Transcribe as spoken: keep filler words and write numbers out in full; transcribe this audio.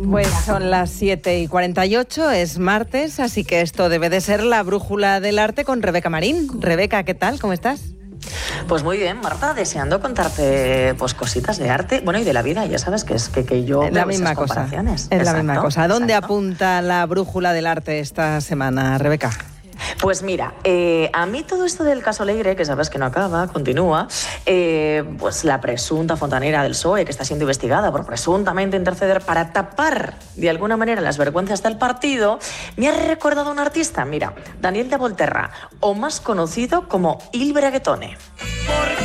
Pues son las siete y cuarenta y ocho, es martes, así que esto debe de ser la brújula del arte con Rebeca Marín. Rebeca, ¿qué tal? ¿Cómo estás? Pues muy bien, Marta, deseando contarte pues cositas de arte, bueno, y de la vida. Ya sabes que es que, que yo es la misma cosa. Es exacto, la misma cosa. ¿Dónde exacto. apunta la brújula del arte esta semana, Rebeca? Pues mira, eh, a mí todo esto del caso Leire, que sabes que no acaba, continúa, eh, pues la presunta fontanera del P S O E, que está siendo investigada por presuntamente interceder para tapar de alguna manera las vergüenzas del partido, me ha recordado a un artista, mira, Daniel de Volterra, o más conocido como Il Braguetone.